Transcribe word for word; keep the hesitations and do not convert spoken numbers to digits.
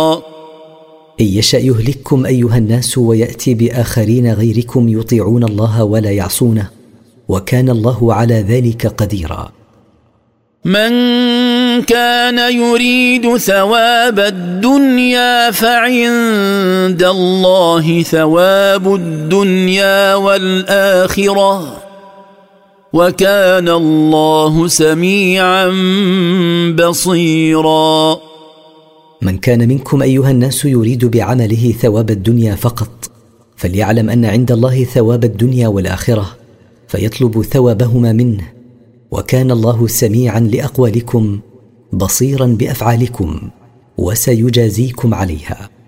إن يشأ يهلككم أيها الناس ويأتي بآخرين غيركم يطيعون الله ولا يعصونه، وكان الله على ذلك قديرا. من كان يريد ثواب الدنيا فعند الله ثواب الدنيا والآخرة وكان الله سميعا بصيرا. من كان منكم أيها الناس يريد بعمله ثواب الدنيا فقط، فليعلم أن عند الله ثواب الدنيا والآخرة، فيطلب ثوابهما منه، وكان الله سميعا لأقوالكم بصيرا بأفعالكم، وسيجازيكم عليها.